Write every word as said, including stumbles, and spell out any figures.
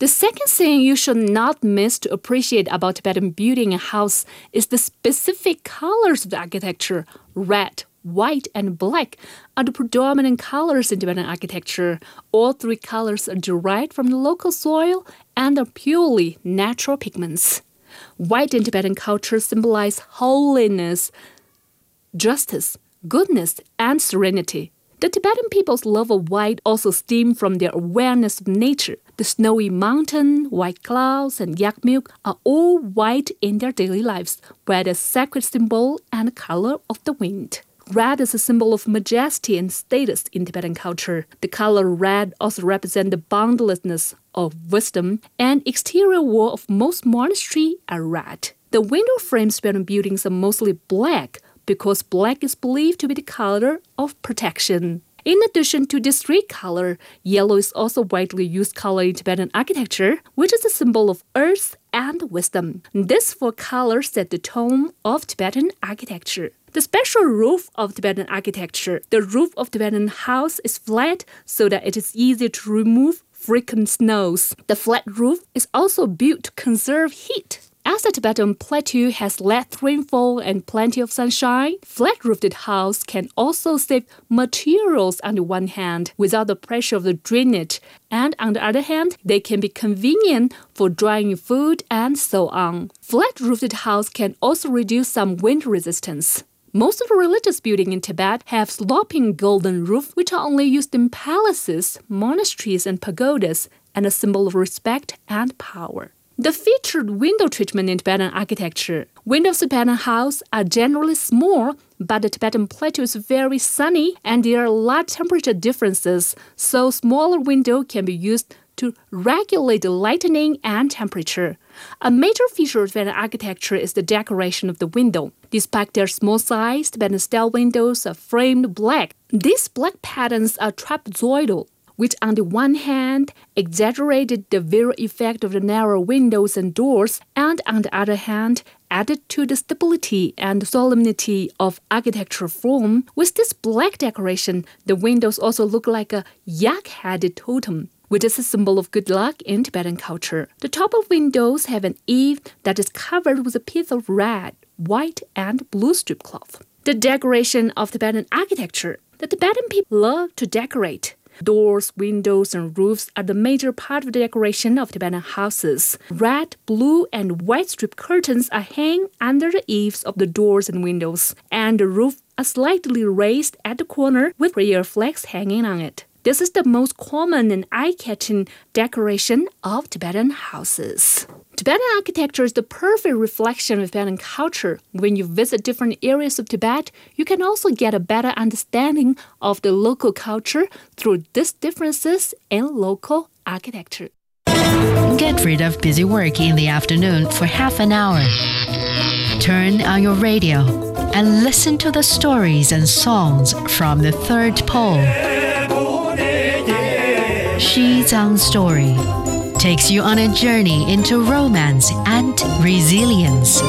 The second thing you should not miss to appreciate about Tibetan building a house is the specific colors of the architecture. Red, white, and black are the predominant colors in Tibetan architecture. All three colors are derived from the local soil and are purely natural pigments. White in Tibetan culture symbolizes holiness, justice, goodness, and serenity. The Tibetan people's love of white also stems from their awareness of nature. The snowy mountain, white clouds, and yak milk are all white in their daily lives, where the sacred symbol and the color of the wind. Red is a symbol of majesty and status in Tibetan culture. The color red also represents the boundlessness of wisdom, and exterior wall of most monasteries are red. The window frames of Tibetan buildings are mostly black, because black is believed to be the color of protection. In addition to this three color, yellow is also widely used color in Tibetan architecture, which is a symbol of earth and wisdom. These four colors set the tone of Tibetan architecture. The special roof of Tibetan architecture. The roof of Tibetan house is flat so that it is easy to remove frequent snows. The flat roof is also built to conserve heat. As the Tibetan plateau has less rainfall and plenty of sunshine, flat-roofed house can also save materials on the one hand without the pressure of the drainage, and on the other hand, they can be convenient for drying food and so on. Flat-roofed house can also reduce some wind resistance. Most of the religious buildings in Tibet have sloping golden roofs, which are only used in palaces, monasteries, and pagodas, and a symbol of respect and power. The featured window treatment in Tibetan architecture. Windows of Tibetan house are generally small, but the Tibetan plateau is very sunny and there are large temperature differences, so smaller window can be used to regulate the lighting and temperature. A major feature of Tibetan architecture is the decoration of the window. Despite their small size, Tibetan-style windows are framed black. These black patterns are trapezoidal, which on the one hand exaggerated the visual effect of the narrow windows and doors, and on the other hand added to the stability and solemnity of architectural form. With this black decoration, the windows also look like a yak-headed totem, which is a symbol of good luck in Tibetan culture. The top of windows have an eave that is covered with a piece of red, white, and blue strip cloth. The decoration of Tibetan architecture. The Tibetan people love to decorate. Doors, windows, and roofs are the major part of the decoration of Tibetan houses. Red, blue, and white strip curtains are hung under the eaves of the doors and windows, and the roof are slightly raised at the corner with prayer flags hanging on it. This is the most common and eye-catching decoration of Tibetan houses. Tibetan architecture is the perfect reflection of Tibetan culture. When you visit different areas of Tibet, you can also get a better understanding of the local culture through these differences in local architecture. Get rid of busy work in the afternoon for half an hour. Turn on your radio and listen to the stories and songs from the third pole. Xizang Story takes you on a journey into romance and resilience.